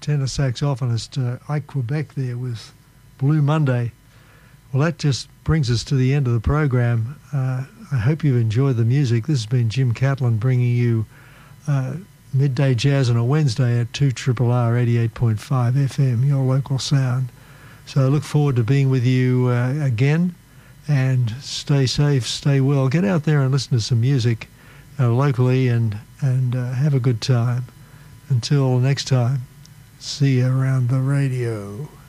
tenor saxophonist Ike Quebec there with Blue Monday. Well, that just brings us to the end of the program. I hope you've enjoyed the music. This has been Jim Catlin bringing you Midday Jazz on a Wednesday at 2RRR 88.5 FM, your local sound. So I look forward to being with you again, and stay safe, stay well. Get out there and listen to some music locally and have a good time. Until next time, see you around the radio.